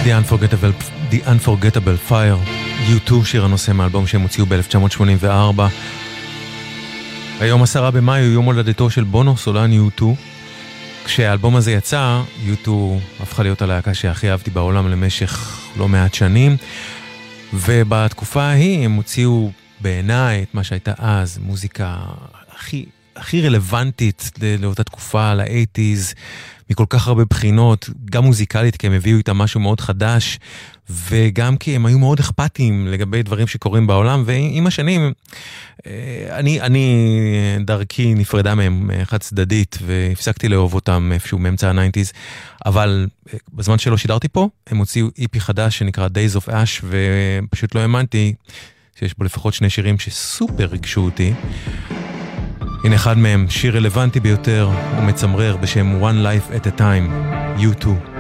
The Unforgettable Fire, U2, שיר הנושא מאלבום שהם הוציאו ב-1984. היום 10 במאי הוא יום הולדתו של בונו סולן U2. כשהאלבום הזה יצא, U2 הפכה להיות הלהקה שהכי אהבתי בעולם למשך לא מעט שנים, ובתקופה ההיא הם הוציאו בעיניי את מה שהייתה אז מוזיקה הכי רלוונטית לאותה תקופה, ל-80s, מכל כך הרבה בחינות, גם מוזיקלית, כי הם הביאו איתם משהו מאוד חדש, וגם כי הם היו מאוד אכפתיים לגבי דברים שקורים בעולם, ועם השנים, אני דרכי נפרדה מהם חד צדדית, והפסקתי לאהוב אותם איפשהו מאמצע ה-90s, אבל בזמן שלא שידרתי פה, הם הוציאו איפי חדש שנקרא Days of Ash, ופשוט לא האמנתי שיש בו לפחות 2 שירים שסופר ריגשו אותי. הנה אחד מהם, שיר רלוונטי ביותר ומצמרר בשם One Life at a Time, U2.